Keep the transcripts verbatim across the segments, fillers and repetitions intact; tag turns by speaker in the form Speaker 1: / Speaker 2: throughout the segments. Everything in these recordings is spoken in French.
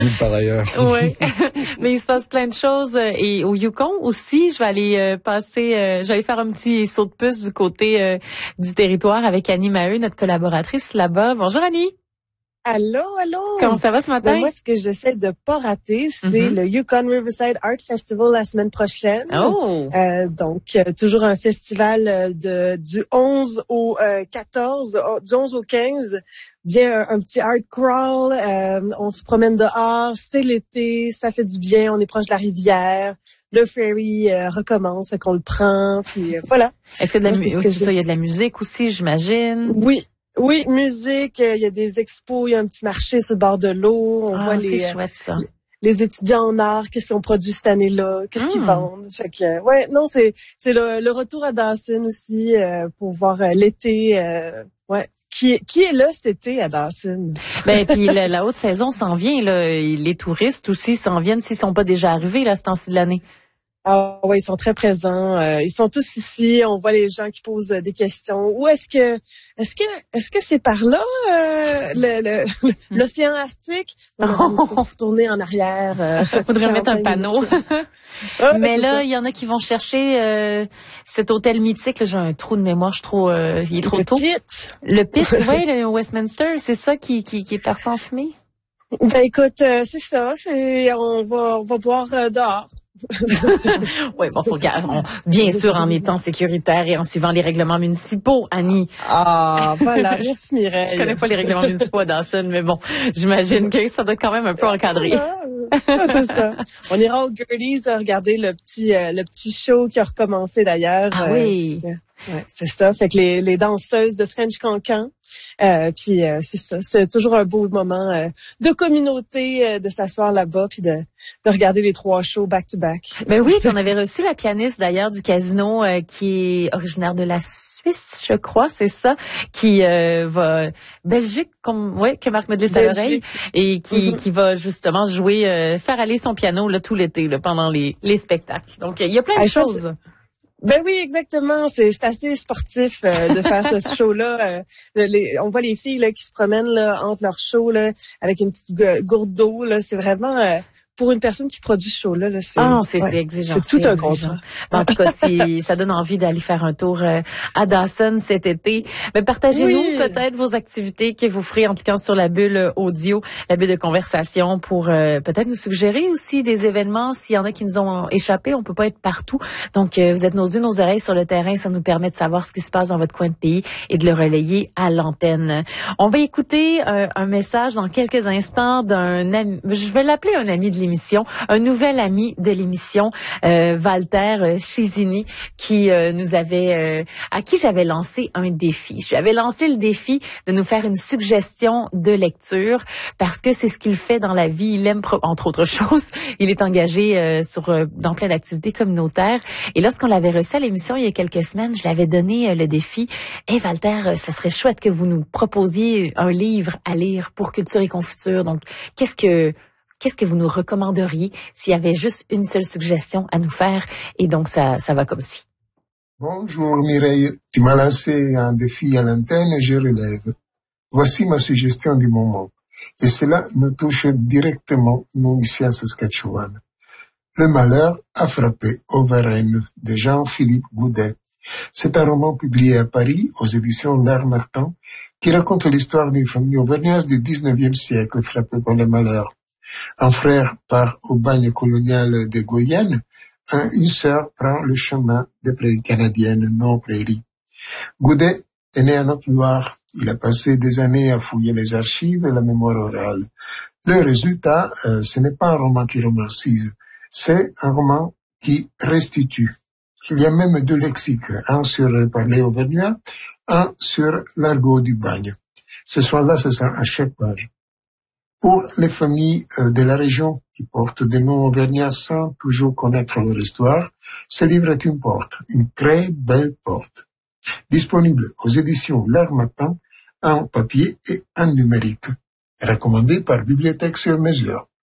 Speaker 1: nulle part ailleurs.
Speaker 2: Oui, mais il se passe plein de choses. euh, Et au Yukon aussi, je vais aller euh, passer, euh, je vais aller faire un petit saut de puce du côté euh, du territoire avec Annie Maheu, notre collaboratrice là-bas. Bonjour Annie.
Speaker 3: Allô,
Speaker 2: Comment
Speaker 3: allô.
Speaker 2: ça va ce
Speaker 3: Ben
Speaker 2: matin?
Speaker 3: moi, ce que j'essaie de pas rater, c'est
Speaker 2: Mhm.
Speaker 3: le Yukon Riverside Art Festival la semaine prochaine.
Speaker 2: Oh!
Speaker 3: Euh, donc, euh, toujours un festival euh, de du onze au euh, quatorze, euh, du onze au quinze. Bien un, un petit art crawl. Euh, on se promène dehors. C'est l'été, ça fait du bien. On est proche de la rivière. Le ferry euh, recommence, fait qu'on le prend. Puis euh, voilà.
Speaker 2: Est-ce que de la
Speaker 3: Moi, c'est
Speaker 2: musique,
Speaker 3: ce que
Speaker 2: ça, il y a de la musique aussi, j'imagine?
Speaker 3: Oui. Oui, musique, euh, il y a des expos, il y a un petit marché sur le bord de l'eau, on
Speaker 2: Ah,
Speaker 3: voit
Speaker 2: c'est
Speaker 3: les, euh,
Speaker 2: chouette ça.
Speaker 3: les étudiants en art, qu'est-ce qu'ils ont produit cette année-là, qu'est-ce qu'ils
Speaker 2: Hmm.
Speaker 3: vendent. Fait que, euh, ouais, non, c'est c'est le, le retour à Dawson aussi euh, pour voir euh, l'été. Euh, ouais, qui est qui est là cet été à Dawson?
Speaker 2: Ben puis la, la haute saison s'en vient là. Et les touristes aussi s'en viennent s'ils sont pas déjà arrivés là ce temps-ci de l'année.
Speaker 3: Ah ouais, ils sont très présents. Euh, ils sont tous ici. On voit les gens qui posent euh, des questions. Où est-ce que, est-ce que, est-ce que c'est par là euh, le, le- l'océan Arctique? Non, madame, il faut tourner en arrière. Euh,
Speaker 2: Faudrait mettre un
Speaker 3: quarante-cinq
Speaker 2: panneau.
Speaker 3: minutes. Ah,
Speaker 2: Mais
Speaker 3: c'est
Speaker 2: là,
Speaker 3: ça.
Speaker 2: il y en a qui vont chercher euh, cet hôtel mythique. Là, j'ai un trou de mémoire, je suis trop, euh, il est trop
Speaker 3: Le
Speaker 2: tôt.
Speaker 3: Pit.
Speaker 2: Le Pit, oui, le Westminster, c'est ça qui, qui, qui est parti en fumée.
Speaker 3: Ben écoute, euh, c'est ça. C'est, on va, on va boire euh, dehors.
Speaker 2: Oui, bon, faut gar- on- bien sûr en étant sécuritaire et en suivant les règlements municipaux, Annie.
Speaker 3: Ah, voilà. Merci
Speaker 2: Je
Speaker 3: Mireille.
Speaker 2: connais pas les règlements municipaux à Dawson, mais bon, j'imagine que ça doit être quand même un peu encadré.
Speaker 3: Ah, c'est ça. On ira au Gerties à regarder le petit, euh, le petit show qui a recommencé d'ailleurs.
Speaker 2: Ah
Speaker 3: Euh,
Speaker 2: oui.
Speaker 3: Ouais, c'est ça. Fait que les, les danseuses de French Cancan. Euh, puis euh, c'est ça. C'est toujours un beau moment euh, de communauté, euh, de s'asseoir là-bas puis de, de regarder les trois shows back to back.
Speaker 2: Ben oui, puis on avait reçu la pianiste d'ailleurs du casino euh, qui est originaire de la Suisse, je crois, c'est ça, qui euh, va Belgique, comme ouais, que Marc Medley à l'oreille, et qui
Speaker 3: Mm-hmm.
Speaker 2: qui va justement jouer, euh, faire aller son piano là tout l'été là pendant les les spectacles. Donc il y a plein de
Speaker 3: Ah, ça,
Speaker 2: choses.
Speaker 3: Ben oui, exactement. C'est c'est assez sportif euh, de faire ce show-là. Euh, le- les- on voit les filles là qui se promènent là entre leurs shows là avec une petite gu- gourde d'eau là. C'est vraiment euh, pour une personne qui produit ce show-là. Là, c'est
Speaker 2: Ah, c'est
Speaker 3: ouais,
Speaker 2: c'est exigeant.
Speaker 3: c'est tout
Speaker 2: c'est
Speaker 3: un
Speaker 2: exigeant.
Speaker 3: contrat.
Speaker 2: En tout cas, si ça donne envie d'aller faire un tour euh, à Dawson cet été, mais partagez-nous
Speaker 3: Oui.
Speaker 2: peut-être vos activités que vous ferez en cliquant sur la bulle euh, audio, la bulle de conversation, pour euh, peut-être nous suggérer aussi des événements. S'il y en a qui nous ont échappé, on peut pas être partout. Donc, euh, vous êtes nos yeux, nos oreilles sur le terrain. Ça nous permet de savoir ce qui se passe dans votre coin de pays et de le relayer à l'antenne. On va écouter euh, un message dans quelques instants d'un ami, je vais l'appeler un ami de l'émission, un nouvel ami de l'émission, euh, Walter euh, Chizini, qui euh, nous avait, euh, à qui j'avais lancé un défi. Je lui avais lancé le défi de nous faire une suggestion de lecture parce que c'est ce qu'il fait dans la vie. Il aime, pro- entre autres choses, il est engagé euh, sur euh, dans plein d'activités communautaires. Et lorsqu'on l'avait reçu à l'émission il y a quelques semaines, je l'avais donné euh, le défi. Hey Walter, euh, ça serait chouette que vous nous proposiez un livre à lire pour Culture et Confiture. Donc, qu'est-ce que Qu'est-ce que vous nous recommanderiez s'il y avait juste une seule suggestion à nous faire? Et donc, ça, ça va comme suit.
Speaker 4: Bonjour Mireille, tu m'as lancé un défi à l'antenne et je relève. Voici ma suggestion du moment. Et cela nous touche directement, nous ici à Saskatchewan. Le malheur a frappé au Varennes de Jean-Philippe Goudet. C'est un roman publié à Paris aux éditions L'Art Martin qui raconte l'histoire d'une famille auvergnate du dix-neuvième siècle frappée par le malheur. Un frère part au bagne colonial de Guyane, un, une sœur prend le chemin des prairies canadiennes, nos prairies. Goudet est né en Haute-Loire. Il a passé des années à fouiller les archives et la mémoire orale. Le résultat, euh, ce n'est pas un roman qui romancise, c'est un roman qui restitue. Il y a même deux lexiques, un sur le parler auvergnat, un sur l'argot du bagne. Ce soir-là, c'est ça, à chaque page. Pour les familles euh, de la région qui portent des noms auvergnats sans toujours connaître leur histoire, ce livre est une porte, une très belle porte. Disponible aux éditions L'Art Matin, en papier et en numérique. Recommandé par Bibliothèque sur mesure.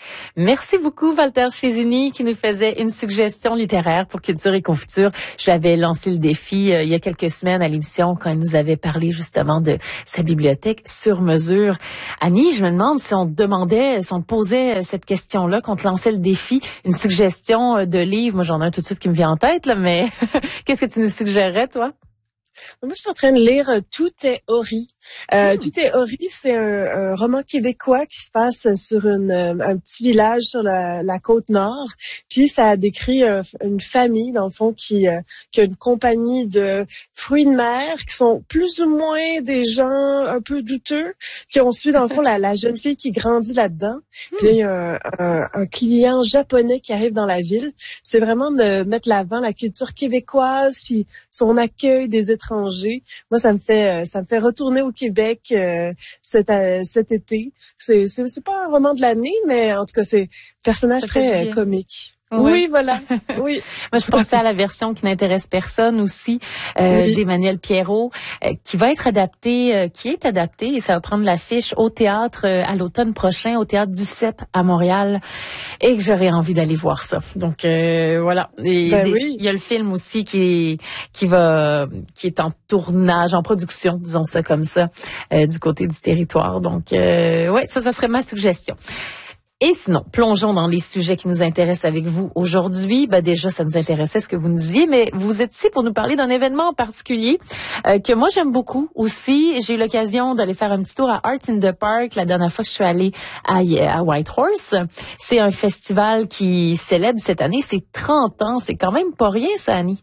Speaker 2: Merci beaucoup, Walter Chesini, qui nous faisait une suggestion littéraire pour Culture et Confiture. Je l'avais lancé le défi euh, il y a quelques semaines à l'émission quand elle nous avait parlé justement de sa bibliothèque sur mesure. Annie, je me demande si on te demandait, si on te posait cette question-là, qu'on te lançait le défi, une suggestion de livre. Moi, j'en ai un tout de suite qui me vient en tête, là, mais qu'est-ce que tu nous suggérerais, toi?
Speaker 3: Moi, je suis en train de lire euh, Tout est Ori. Euh, mmh. Tout est Ori, c'est un, un roman québécois qui se passe sur une, un petit village sur la, la côte nord. Puis ça décrit un, une famille, dans le fond, qui, euh, qui a une compagnie de fruits de mer qui sont plus ou moins des gens un peu douteux. Puis on suit, dans le fond, la, la jeune fille qui grandit là-dedans. Puis là, il y a un, un, un client japonais qui arrive dans la ville. C'est vraiment de mettre l'avant la culture québécoise, puis son accueil des étrangers. Moi, ça me fait ça me fait retourner au Québec euh, cet, euh, cet été. C'est, c'est c'est pas un roman de l'année, mais en tout cas, c'est un personnage ça très euh, comique. Oui, oui voilà. Oui.
Speaker 2: Moi, je pensais à la version qui n'intéresse personne aussi, euh, oui. d'Emmanuel Pierrot, euh, qui va être adaptée, euh, qui est adaptée, et ça va prendre l'affiche au théâtre euh, à l'automne prochain, au théâtre du C E P à Montréal, et que j'aurais envie d'aller voir ça. Donc euh, voilà. Et,
Speaker 3: ben
Speaker 2: des,
Speaker 3: oui.
Speaker 2: Il y a le film aussi qui qui va, qui est en tournage, en production, disons ça comme ça, euh, du côté du territoire. Donc euh, ouais, ça, ça serait ma suggestion. Et sinon, plongeons dans les sujets qui nous intéressent avec vous aujourd'hui. Ben déjà, ça nous intéressait ce que vous nous disiez, mais vous êtes ici pour nous parler d'un événement en particulier euh, que moi j'aime beaucoup aussi. J'ai eu l'occasion d'aller faire un petit tour à Arts in the Park la dernière fois que je suis allée à, à Whitehorse. C'est un festival qui célèbre cette année ses trente ans. C'est quand même pas rien, ça, Annie.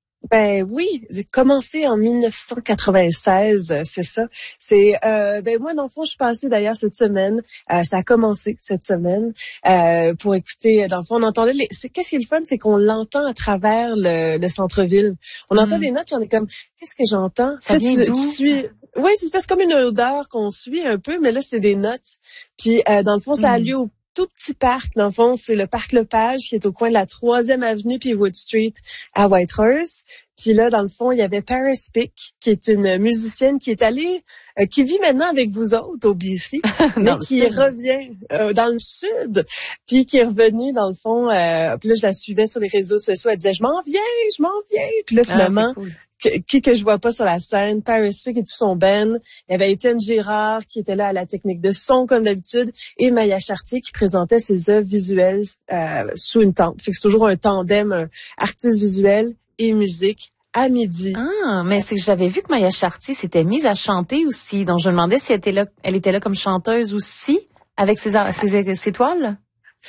Speaker 3: Ben oui, j'ai commencé en dix-neuf cent quatre-vingt-seize, c'est ça. C'est euh, ben moi dans le fond, je suis passée d'ailleurs cette semaine. Euh, ça a commencé cette semaine euh, pour écouter. Dans le fond, on entendait. Les, c'est qu'est-ce qui est le fun, c'est qu'on l'entend à travers le, le centre-ville. On mmh. entend des notes, puis on est comme, qu'est-ce que j'entends?
Speaker 2: Ça vient d'où?
Speaker 3: Suis... Oui, c'est ça. C'est comme une odeur qu'on suit un peu, mais là c'est des notes. Puis euh, dans le fond, ça mmh. a lieu au tout petit parc. Dans le fond, c'est le parc Lepage qui est au coin de la troisième avenue puis Wood Street à Whitehorse. Puis là, dans le fond, il y avait Paris Pick, qui est une musicienne qui est allée, euh, qui vit maintenant avec vous autres au B C, mais qui sud. revient euh, dans le sud, puis qui est revenue dans le fond. Euh, puis là, je la suivais sur les réseaux sociaux. Elle disait, je m'en viens, je m'en viens. Puis là, finalement. Ah, Que, qui que je vois pas sur la scène, Paris Pick et tout son band. Il y avait Étienne Girard qui était là à la technique de son comme d'habitude et Maya Chartier qui présentait ses œuvres visuelles euh, sous une tente. Fait que c'est toujours un tandem un artiste visuel et musique à midi.
Speaker 2: Ah, mais c'est que j'avais vu que Maya Chartier s'était mise à chanter aussi. Donc je me demandais si elle était là, elle était là comme chanteuse aussi avec ses, ses, ses toiles.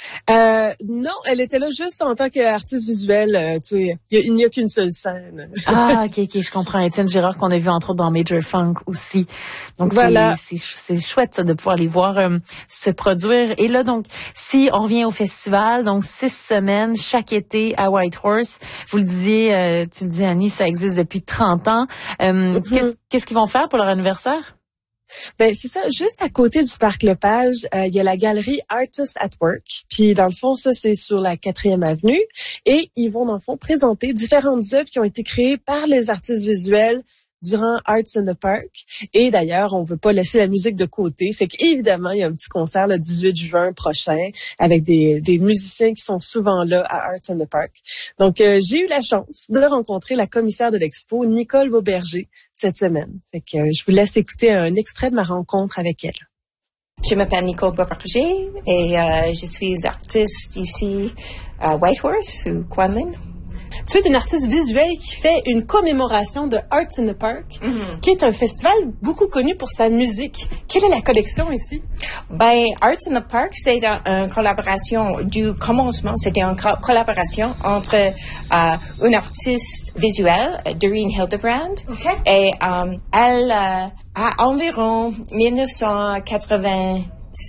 Speaker 3: Euh, non, elle était là juste en tant qu'artiste visuelle. Euh, tu sais, il n'y a, a qu'une seule scène.
Speaker 2: Ah, ok, ok, je comprends. Étienne Girard qu'on a vu entre autres dans Major Funk aussi. Donc
Speaker 3: voilà,
Speaker 2: c'est, c'est, c'est chouette ça de pouvoir les voir euh, se produire. Et là donc, si on revient au festival, donc six semaines chaque été à Whitehorse. Vous le disiez, euh, tu le dis Annie, ça existe depuis trente ans. Euh, mm-hmm. qu'est-ce, qu'est-ce qu'ils vont faire pour leur anniversaire?
Speaker 3: Ben c'est ça, juste à côté du parc Lepage, euh, il y a la galerie Artists at Work. Puis dans le fond, ça c'est sur la quatrième avenue et ils vont dans le fond présenter différentes œuvres qui ont été créées par les artistes visuels durant Arts in the Park. Et d'ailleurs, on veut pas laisser la musique de côté. Fait qu'évidemment, il y a un petit concert le dix-huit juin prochain avec des, des musiciens qui sont souvent là à Arts in the Park. Donc, euh, j'ai eu la chance de rencontrer la commissaire de l'expo, Nicole Beauberger, cette semaine. Fait que euh, je vous laisse écouter un extrait de ma rencontre avec elle.
Speaker 1: Je m'appelle Nicole Beauberger et euh, je suis artiste ici à Whitehorse ou Quanlin.
Speaker 5: Tu es une artiste visuelle qui fait une commémoration de Arts in the Park, mm-hmm. qui est un festival beaucoup connu pour sa musique. Quelle est la collection ici?
Speaker 1: Ben, Arts in the Park, c'est une, une collaboration du commencement. C'était une co- collaboration entre euh, une artiste visuelle, Doreen Hildebrand,
Speaker 5: okay.
Speaker 1: et euh, elle, euh, à environ dix-neuf cent quatre-vingt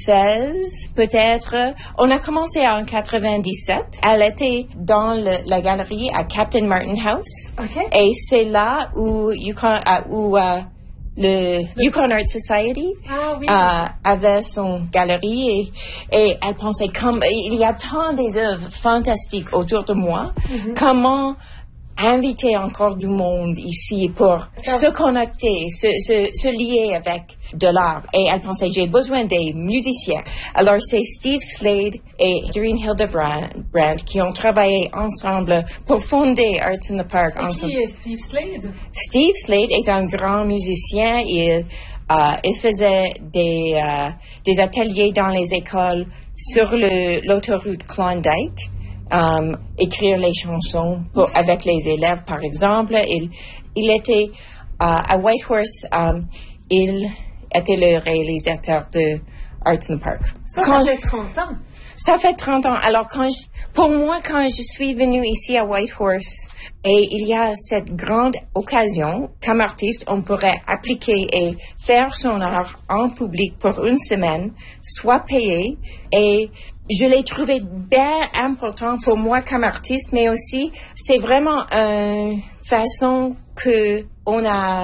Speaker 1: seize peut-être. On a commencé en quatre-vingt-dix-sept. Elle était dans le, la galerie à Captain Martin House.
Speaker 5: Okay.
Speaker 1: Et c'est là où Yukon, uh, où uh, le, le Yukon Art Society
Speaker 5: ah, oui.
Speaker 1: uh, avait son galerie et, et elle pensait comme il y a tant des œuvres fantastiques autour de moi. Mm-hmm. Comment inviter encore du monde ici pour se connecter, se, se, se lier avec de l'art. Et elle pensait, j'ai besoin des musiciens. Alors, c'est Steve Slade et Doreen Hildebrand qui ont travaillé ensemble pour fonder Arts in the Park.
Speaker 5: Et
Speaker 1: ensemble.
Speaker 5: qui est Steve Slade?
Speaker 1: Steve Slade est un grand musicien. Il, euh, il faisait des, euh, des ateliers dans les écoles sur le, l'autoroute Klondike. Um, écrire les chansons pour, avec les élèves, par exemple. Il, il était uh, à Whitehorse, um, il était le réalisateur de Arts in the Park.
Speaker 5: Ça,
Speaker 1: quand,
Speaker 5: ça fait trente ans.
Speaker 1: Ça fait trente ans. Alors, quand je, pour moi, quand je suis venue ici à Whitehorse, et il y a cette grande occasion, comme artiste, on pourrait appliquer et faire son art en public pour une semaine, soit payé, et je l'ai trouvé bien important pour moi comme artiste, mais aussi, c'est vraiment une façon que on a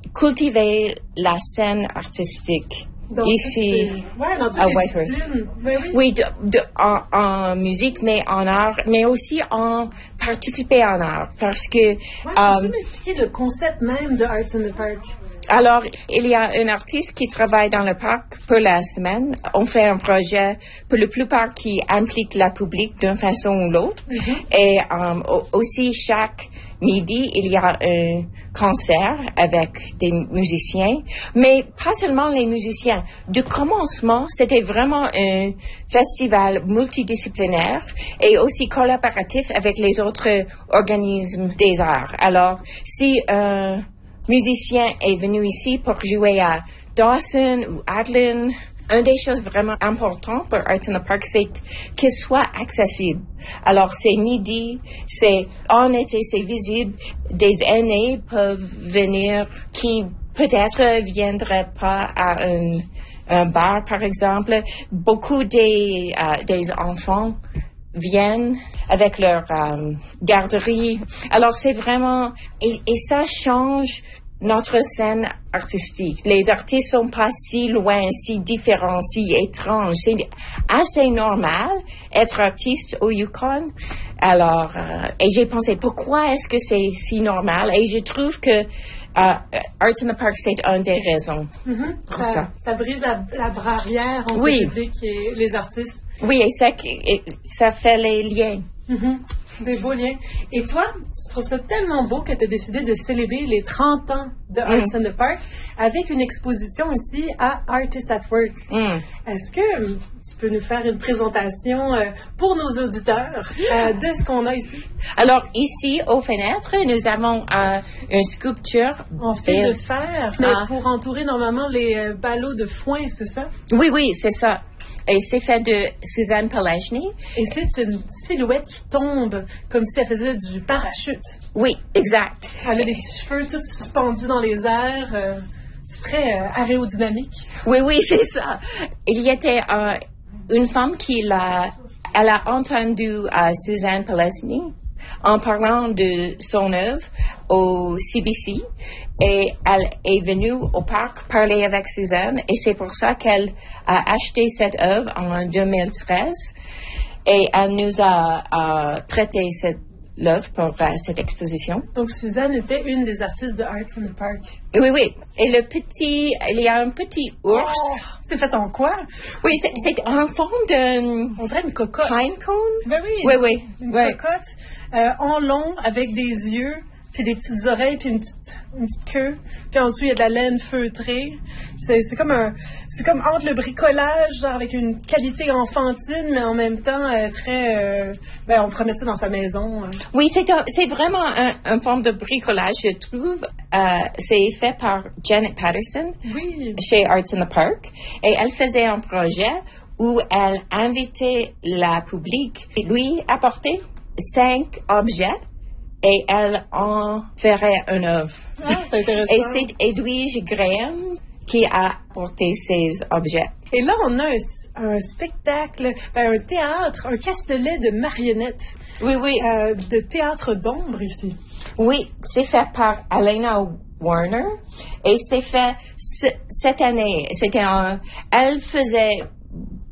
Speaker 1: cultivé la scène artistique.
Speaker 5: Donc,
Speaker 1: ici,
Speaker 5: ouais, dans toutes
Speaker 1: à
Speaker 5: les
Speaker 1: Whitehorse.
Speaker 5: disciplines. Ben oui,
Speaker 1: Oui, de, de, en, en musique, mais en art, mais aussi en participer en art, parce que...
Speaker 5: Ouais, peux-tu
Speaker 1: um,
Speaker 5: m'expliquer le concept même de Arts in the Park?
Speaker 1: Alors, il y a un artiste qui travaille dans le parc pour la semaine. On fait un projet, pour la plupart, qui implique la public d'une façon ou l'autre. Mm-hmm. Et um, aussi, chaque midi, il y a un concert avec des musiciens. Mais pas seulement les musiciens. Du commencement, c'était vraiment un festival multidisciplinaire et aussi collaboratif avec les autres organismes des arts. Alors, si... Euh, musicien est venu ici pour jouer à Dawson ou Adlin. Une des choses vraiment importantes pour Arts in the Park, c'est qu'il soit accessible. Alors, c'est midi, c'est en été, c'est visible. Des aînés peuvent venir qui peut-être viendraient pas à un, un bar, par exemple. Beaucoup des, euh, des enfants viennent avec leur euh, garderie. Alors, c'est vraiment... Et, et ça change notre scène artistique. Les artistes sont pas si loin, si différents, si étranges. C'est assez normal être artiste au Yukon. Alors, euh, et j'ai pensé, pourquoi est-ce que c'est si normal? Et je trouve que Uh, Arts in the Park, c'est une des raisons.
Speaker 5: Mm-hmm.
Speaker 1: Pour
Speaker 5: ça,
Speaker 1: ça.
Speaker 5: ça brise la, la barrière entre
Speaker 1: oui.
Speaker 5: le public et les artistes.
Speaker 1: Oui, et ça, et ça fait les liens.
Speaker 5: Mm-hmm. Des beaux liens. Et toi, tu trouves ça tellement beau que tu as décidé de célébrer les trente ans de Arts mm. in the Park avec une exposition ici à Artists at Work.
Speaker 1: Mm.
Speaker 5: Est-ce que tu peux nous faire une présentation euh, pour nos auditeurs euh, de ce qu'on a ici?
Speaker 1: Alors, ici, aux fenêtres, nous avons euh, une sculpture
Speaker 5: en fil de fer, mais ah. pour entourer normalement les euh, ballots de foin, c'est ça?
Speaker 1: Oui, oui, c'est ça. Et c'est fait de Suzanne Pellegny.
Speaker 5: Et c'est une silhouette qui tombe comme si elle faisait du parachute.
Speaker 1: Oui, exact.
Speaker 5: Elle a des petits cheveux tout suspendus dans les airs. Euh, c'est très euh, aérodynamique.
Speaker 1: Oui, oui, c'est ça. Il y était euh, une femme qui l'a, elle a entendu euh, Suzanne Pellegny en parlant de son œuvre au C B C et elle est venue au parc parler avec Suzanne et c'est pour ça qu'elle a acheté cette œuvre en deux mille treize et elle nous a, a prêté cette l'œuvre pour uh, cette exposition.
Speaker 5: Donc Suzanne était une des artistes de Arts in the Park.
Speaker 1: Oui, oui. Et le petit, il y a un petit ours.
Speaker 5: Oh, c'est fait en quoi?
Speaker 1: Oui, c'est, c'est en forme de...
Speaker 5: On dirait une cocotte.
Speaker 1: Pine cone?
Speaker 5: Ben oui.
Speaker 1: Oui, oui.
Speaker 5: Une
Speaker 1: oui.
Speaker 5: cocotte euh, en long avec des yeux, puis des petites oreilles, puis une petite, une petite queue. Puis en dessous, il y a de la laine feutrée. C'est, c'est comme un, c'est comme entre le bricolage, genre avec une qualité enfantine, mais en même temps euh, très, euh, ben on pourrait mettre ça dans sa maison. Euh.
Speaker 1: Oui, c'est un, c'est vraiment un, un forme de bricolage, je trouve. Euh, c'est fait par Janet Patterson.
Speaker 5: Oui.
Speaker 1: Chez Arts in the Park. Et elle faisait un projet où elle invitait la public et lui apporter cinq objets. Et elle en ferait une œuvre.
Speaker 5: Ah, c'est intéressant.
Speaker 1: Et c'est Edwige Graham qui a porté ces objets.
Speaker 5: Et là, on a un, un spectacle, ben, un théâtre, un castelet de marionnettes.
Speaker 1: Oui, oui.
Speaker 5: Euh, de théâtre d'ombre ici.
Speaker 1: Oui, c'est fait par Elena Warner. Et c'est fait ce, cette année. C'était un, elle faisait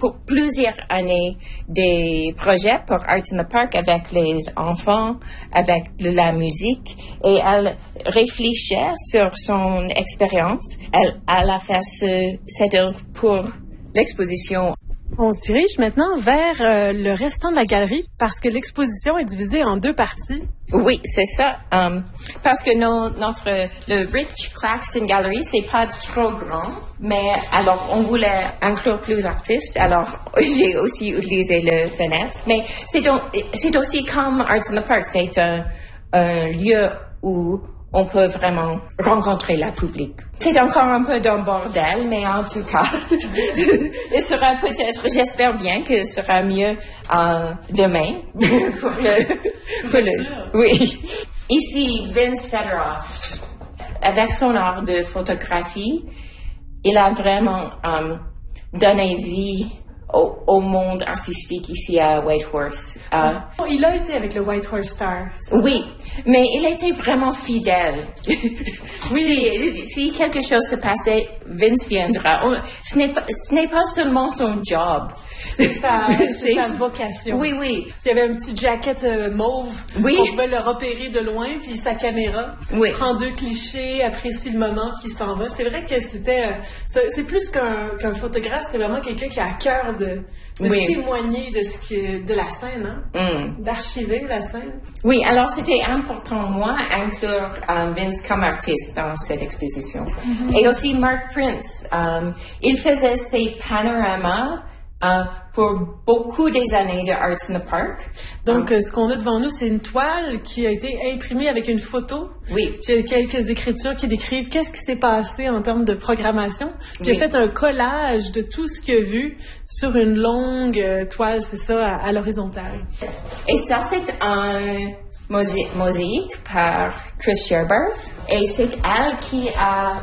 Speaker 1: pour plusieurs années des projets pour Arts in the Park avec les enfants, avec de la musique, et elle réfléchit sur son expérience. Elle, elle a fait ce, cette œuvre pour l'exposition.
Speaker 5: On se dirige maintenant vers euh, le restant de la galerie parce que l'exposition est divisée en deux parties.
Speaker 1: Oui, c'est ça. Um, parce que nos, notre le Rich Claxton Gallery, c'est pas trop grand, mais alors on voulait inclure plus d'artistes. Alors j'ai aussi utilisé le fenêtre. Mais c'est donc c'est aussi comme Arts in the Park, c'est un, un lieu où on peut vraiment rencontrer la public. C'est encore un peu d'un bordel, mais en tout cas, il sera peut-être, j'espère bien que ce sera mieux euh, demain pour le, pour le, oui. Ici, Vince Fedorov, avec son art de photographie, il a vraiment um, donné vie Au, au monde artistique ici à Whitehorse. Uh,
Speaker 5: oh, il a été avec le Whitehorse Star.
Speaker 1: Oui, mais il était vraiment fidèle. Oui. Si, si quelque chose se passait, Vince viendra. On, ce n'est pas, ce n'est pas seulement son job.
Speaker 5: C'est sa, c'est sa vocation.
Speaker 1: Oui, oui.
Speaker 5: Il y avait un petit jacket euh, mauve.
Speaker 1: Oui.
Speaker 5: On pouvait le repérer de loin, puis sa caméra
Speaker 1: oui.
Speaker 5: prend deux clichés, apprécie le moment, puis s'en va. C'est vrai que c'était... Euh, c'est, c'est plus qu'un, qu'un photographe, c'est vraiment quelqu'un qui a à cœur de, de oui. témoigner de ce que, de la scène, hein? Mm. D'archiver la scène.
Speaker 1: Oui, alors c'était important, moi, inclure um, Vince comme artiste dans cette exposition. Mm-hmm. Et aussi Mark Prince. Um, il faisait ses panoramas Uh, pour beaucoup des années de Arts in the Park.
Speaker 5: Donc, um, ce qu'on a devant nous, c'est une toile qui a été imprimée avec une photo.
Speaker 1: Oui.
Speaker 5: Puis il y a quelques écritures qui décrivent qu'est-ce qui s'est passé en termes de programmation. Puis oui. il a fait un collage de tout ce qu'il a vu sur une longue euh, toile, c'est ça, à, à l'horizontale.
Speaker 1: Et ça, c'est un mosaïque, mosaïque par Chris Sherbarth. Et c'est elle qui a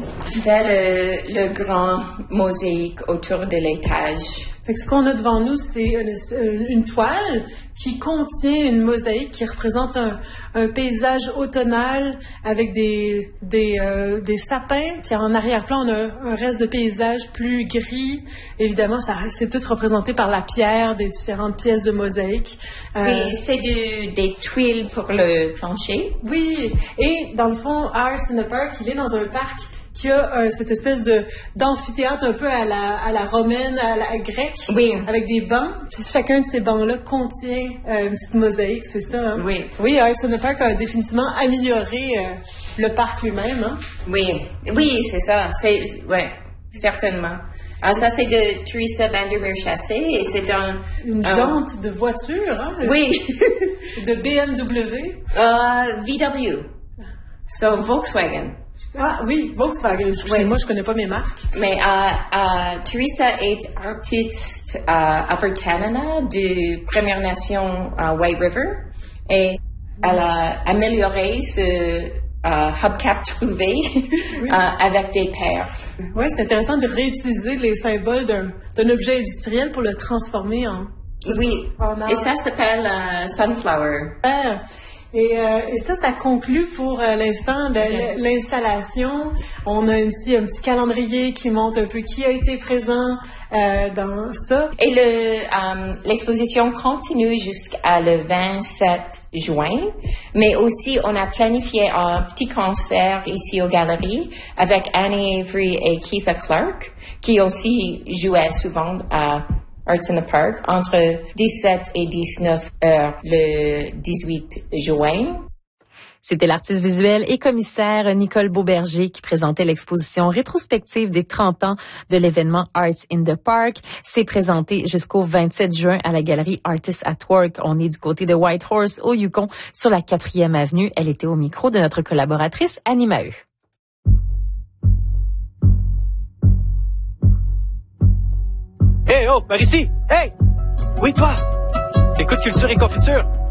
Speaker 1: fait le, le grand mosaïque autour de l'étage.
Speaker 5: Fait que ce qu'on a devant nous, c'est une, une toile qui contient une mosaïque qui représente un, un paysage automnal avec des, des, euh, des sapins. Puis en arrière-plan, on a un reste de paysage plus gris. Évidemment, ça, c'est tout représenté par la pierre des différentes pièces de mosaïque.
Speaker 1: Euh, oui, c'est du, des tuiles pour le plancher.
Speaker 5: Oui, et dans le fond, Arts in the Park, il est dans un parc qui a euh, cette espèce de d'amphithéâtre un peu à la à la romaine, à la grecque,
Speaker 1: oui.
Speaker 5: avec des bancs. Puis chacun de ces bancs-là contient euh, une petite mosaïque, c'est ça. Hein?
Speaker 1: Oui.
Speaker 5: Oui, Arts in the Park a définitivement amélioré euh, le parc lui-même. Hein?
Speaker 1: Oui, oui, c'est ça. C'est ouais, certainement. Ah, ça c'est de Teresa Vandermeer-Chassé et c'est un
Speaker 5: une
Speaker 1: un,
Speaker 5: jante de voiture, hein?
Speaker 1: Oui.
Speaker 5: De B M W.
Speaker 1: Uh, V W. So Volkswagen.
Speaker 5: Ah oui, Volkswagen. Excusez-moi, oui. Je connais pas mes marques.
Speaker 1: Mais uh, uh, Teresa est artiste uh, Upper Canada de Première Nation uh, White River et elle a amélioré ce uh, hubcap trouvé oui. uh, avec des perles.
Speaker 5: Oui, c'est intéressant de réutiliser les symboles d'un, d'un objet industriel pour le transformer en...
Speaker 1: Oui,
Speaker 5: en art.
Speaker 1: Et ça s'appelle uh, Sunflower.
Speaker 5: Ah. Et, euh, et ça, ça conclut pour euh, l'instant de okay. l'installation. On a ici un petit calendrier qui montre un peu qui a été présent euh, dans ça.
Speaker 1: Et le, um, l'exposition continue jusqu'à le vingt-sept juin, mais aussi on a planifié un petit concert ici aux Galeries avec Annie Avery et Keitha Clark, qui aussi jouaient souvent à Arts in the Park, entre dix-sept et dix-neuf heures le dix-huit juin.
Speaker 2: C'était l'artiste visuelle et commissaire Nicole Beauberger qui présentait l'exposition rétrospective des trente ans de l'événement Arts in the Park. C'est présenté jusqu'au vingt-sept juin à la galerie Artists at Work. On est du côté de Whitehorse, au Yukon, sur la quatrième avenue. Elle était au micro de notre collaboratrice Annie Maheu.
Speaker 6: Hey, oh, par ici! Hey! Oui, toi! T'écoutes Culture et Confiture?